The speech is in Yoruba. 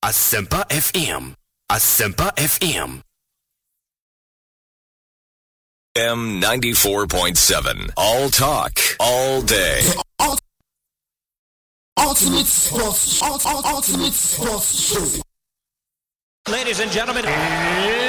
Asempa FM. Asempa FM. M94.7. All talk, all day. Ultimate Sports Show. Ladies and gentlemen,